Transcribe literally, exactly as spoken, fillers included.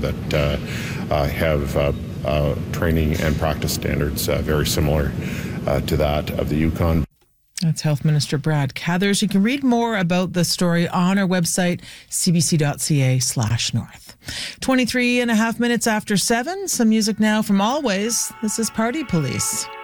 that uh, uh, have uh, uh, training and practice standards uh, very similar uh, to that of the Yukon. That's Health Minister Brad Cathers. You can read more about the story on our website, cbc.ca slash north. twenty-three and a half minutes after seven. Some music now from Always. This is Party Police.